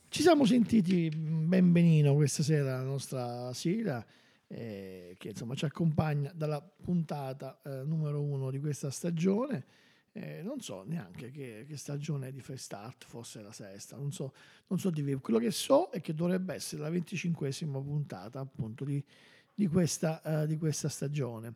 Ci siamo sentiti ben benino questa sera la nostra sigla, che insomma ci accompagna dalla puntata numero 1 di questa stagione. Non so neanche che stagione è di Fresh Start, forse la sesta, non so di quello che so è che dovrebbe essere la 25esima puntata appunto di questa stagione.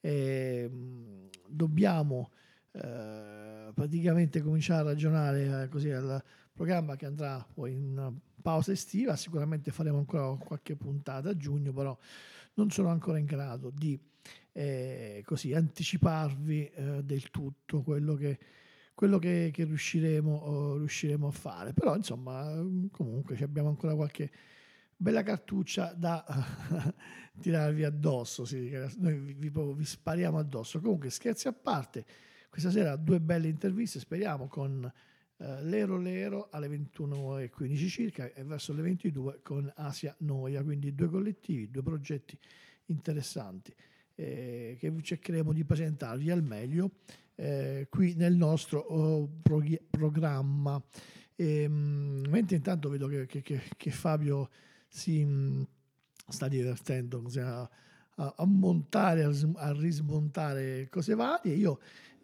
Dobbiamo praticamente cominciare a ragionare così al programma che andrà poi in pausa estiva. Sicuramente faremo ancora qualche puntata a giugno, però non sono ancora in grado di così anticiparvi del tutto quello che riusciremo a fare. Però insomma, comunque abbiamo ancora qualche bella cartuccia da tirarvi addosso. Noi vi spariamo addosso. Comunque, scherzi a parte, questa sera 2 belle interviste, speriamo, con Lero Lero alle 21:15 circa e verso le 22 con Asia Noia, quindi 2 collettivi, 2 progetti interessanti che cercheremo di presentarvi al meglio qui nel nostro programma. Mentre intanto vedo che Fabio si sta divertendo così a montare, a rismontare cose varie. Io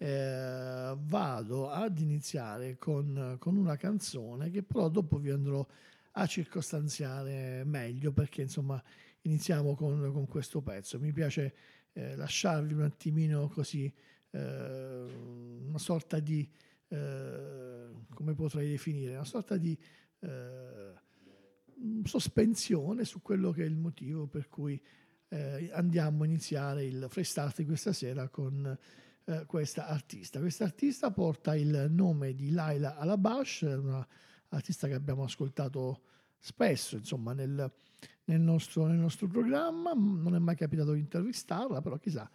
vado ad iniziare con una canzone che però dopo vi andrò a circostanziare meglio, perché insomma iniziamo con questo pezzo. Mi piace lasciarvi un attimino così una sorta di come potrei definire, una sorta di sospensione su quello che è il motivo per cui andiamo a iniziare il Fresh Start di questa sera con questa artista. Questa artista porta il nome di Laila Alabash, una artista che abbiamo ascoltato spesso, insomma, nel nostro programma. Non è mai capitato di intervistarla, però chissà,